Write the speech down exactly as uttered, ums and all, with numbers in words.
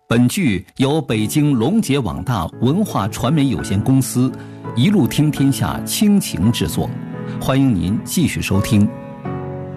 本剧由北京龙杰网大文化传媒有限公司一路听天下倾情制作，欢迎您继续收听。